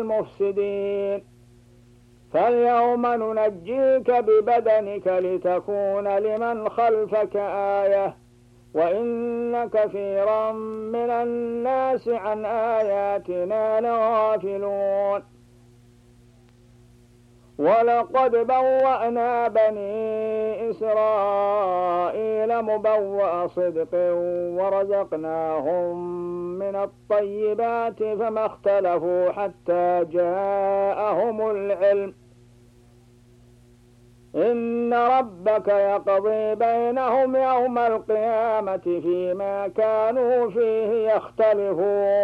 المفسدين. فاليوم ننجيك ببدنك لتكون لمن خلفك آية وإن كثيرا من الناس عن آياتنا لغافلون. ولقد بوأنا بني إسرائيل مبوأ صدق ورزقناهم من الطيبات فما اختلفوا حتى جاءهم العلم إن ربك يقضي بينهم يوم القيامة فيما كانوا فيه يختلفون.